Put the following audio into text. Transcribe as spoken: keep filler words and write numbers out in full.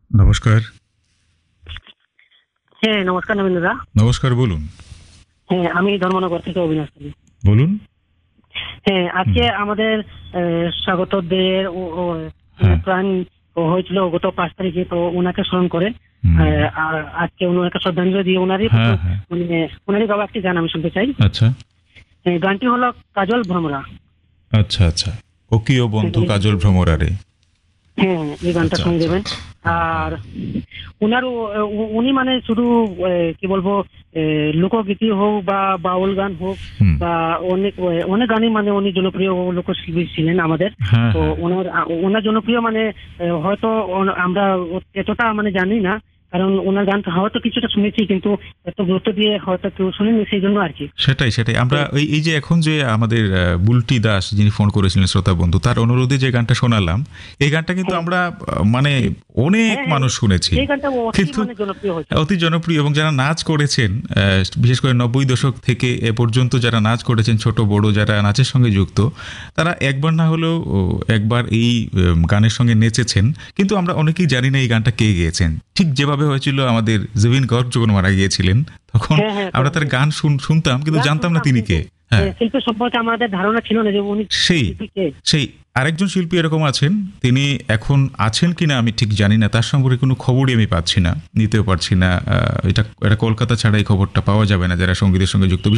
নমস্কার। হ্যাঁ, নমস্কার নবীনদা। নমস্কার, বলুন। হ্যাঁ, আমি ধর্মনগর থেকে অবিনাশ করি। বলুন। হ্যাঁ, আজকে হুম। আমাদের আহ, স্বাগত দের ও- ও, হ্যাঁ। প্রাণ হয়েছিল গত পাঁচ তারিখে, তো ওনাকে স্মরণ করে হুম। আহ, আর আজকে ওনাকে শ্রদ্ধাঞ্জলি দিয়ে ওনারই হ্যাঁ, প্রথম- হ্যাঁ। মানে ওনারই গাওয়া একটি গান আমি শুনতে চাই। আচ্ছা, এই গানটি হলো কাজল ভ্রমরা। আচ্ছা, আচ্ছা। ও কি ও বন্ধু হ্যাঁ, কাজল ভ্রমরারে। হ্যাঁ, এই গানটা আচ্ছা, শুনে আচ্ছা, দেবেন। আচ্ছা। হ্যাঁ, আর হ্যাঁ। উনার উ- উনি মানে শুধু আহ, কি বলবো, আহ, লোকগীতি হোক বা বাউল গান হোক হুম। বা অনেক অনেক গানই মানে উনি জনপ্রিয় লোকশিল্পী ছিলেন আমাদের। হ্যাঁ, তো হ্যাঁ। ওনার ওনার জনপ্রিয় মানে আহ, হয়তো ওন- আমরা এতটা মানে জানি না, কারণ ওনার গান হয়তো কিছুটা শুনেছি কিন্তু এত গুরুত্ব দিয়ে হয়তো কেউ শুনেনি, সেই জন্য আর কি। সেটাই, সেটাই। আমরা এই এই যে এখন যে আমাদের আহ, বুলটি দাস যিনি ফোন করেছিলেন শ্রোতা বন্ধু, তার অনুরোধে যে গানটা শোনালাম, এই গানটা কিন্তু হ্যাঁ, আমরা আহ, মানে অনেক হ্যাঁ, হ্যাঁ, মানুষ শুনেছি। এই গানটা অতি কিন্তু মানে জনপ্রিয় হয়েছে। অতি জনপ্রিয়, এবং যারা নাচ করেছেন আহ, বিশেষ করে নব্বই দশক থেকে এ পর্যন্ত যারা নাচ করেছেন, ছোট বড় যারা নাচের সঙ্গে যুক্ত, তারা একবার না হলেও ও, একবার এই উম, গানের সঙ্গে নেচেছেন। কিন্তু আমরা অনেকেই জানি না এই গানটা কে গেয়েছেন। ঠিক যেভাবে হয়েছিল আমাদের জুবিন গর্গ যখন মারা গিয়েছিলেন, তখন হ্যাঁ, হ্যাঁ, আমরা তার গান শুন- শুনতাম কিন্তু গান জানতাম না শুনতাম তিনি কিন্তু কে। হ্যাঁ, আহ, শিল্পী সম্পর্কে আমাদের ধারণা ছিল না যে উনি সেই শিল্পী কে। সেই আরেকজন শিল্পী এরকম আছেন, তিনি এখন আছেন কিনা আমি ঠিক জানি না, তার সম্পর্কে কোনো খবরই আমি পাচ্ছি না, নিতেও পারছি না। আহ, এটা এটা কলকাতা ছাড়া এই খবরটা পাওয়া যাবে না যারা সঙ্গীতের সঙ্গে যুক্ত।